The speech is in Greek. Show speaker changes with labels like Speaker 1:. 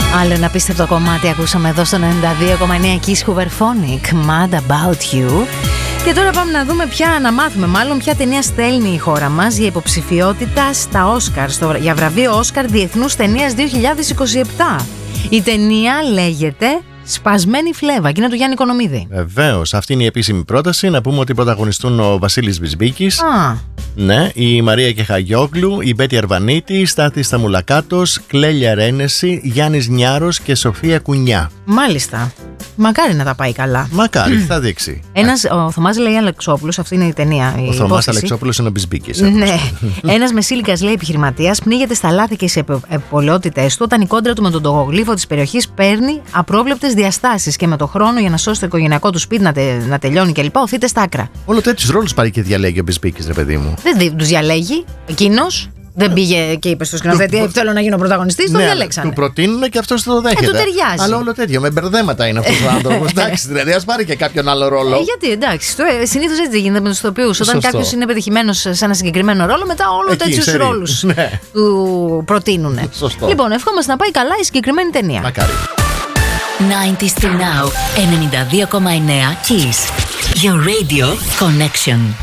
Speaker 1: Άλλο ένα απίστευτο κομμάτι ακούσαμε εδώ στο 92,9 Kiss Hooverphonic, Mad About You. Και τώρα πάμε να δούμε να μάθουμε μάλλον ποια ταινία στέλνει η χώρα μας για υποψηφιότητα στα Όσκαρ, για βραβείο Όσκαρ Διεθνούς Ταινίας 2027. Η ταινία λέγεται Σπασμένη Φλέβα και είναι του Γιάννη Οικονομίδη.
Speaker 2: Βεβαίως, αυτή είναι η επίσημη πρόταση. Να πούμε ότι πρωταγωνιστούν ο Βασίλης Μπισμπίκης, ναι, η Μαρία Κεχαγιόγλου, η Μπέτη Αρβανίτη, Στάθης Σταμουλακάτος, Κλέλια Ρένεση, Γιάννης Νιάρος και Σοφία Κουνιά.
Speaker 1: Μάλιστα. Μακάρι να τα πάει καλά.
Speaker 2: Μακάρι, θα δείξει.
Speaker 1: Ο Θωμάς λέει Αλεξόπουλος, αυτή είναι η ταινία.
Speaker 2: Ο Θωμάς Αλεξόπουλος είναι ο Μπισμπίκης.
Speaker 1: Ναι. Ένας μεσήλικας, λέει, επιχειρηματίας πνίγεται στα λάθη και σε επωλαιότητες του όταν η κόντρα του με τον τογογλύφο της περιοχής παίρνει απρόβλεπτες διαστάσεις και με το χρόνο για να σώσει το οικογενειακό του σπίτι να τελειώνει κλπ. Οθείται στα άκρα.
Speaker 2: Όλο τέτοιους ρόλους πάρει και διαλέγει ο Μπισμπίκης, ρε παιδί μου.
Speaker 1: Δεν τους διαλέγει. Εκείνος δεν πήγε και είπε στο σκηνοθέτη: θέλω να γίνω πρωταγωνιστής. Το διαλέξανε.
Speaker 2: Του προτείνουν και αυτός το δέχεται.
Speaker 1: Του ταιριάζει.
Speaker 2: Αλλά όλο τέτοιο. Με μπερδέματα είναι αυτός ο άνθρωπος. Εντάξει, δηλαδή ας πάρει και κάποιον άλλο ρόλο.
Speaker 1: Γιατί, εντάξει. Συνήθως έτσι γίνεται με τους ηθοποιούς. Όταν κάποιος είναι πετυχημένος σε ένα συγκεκριμένο ρόλο, μετά όλο τέτοιους ρόλους του προτείνουν. Λοιπόν, ευχόμαστε να πάει καλά η συγκεκριμένη ταινία.
Speaker 2: Μακάρι.
Speaker 3: 90s to now, 92,9 Kiss. Your radio connection.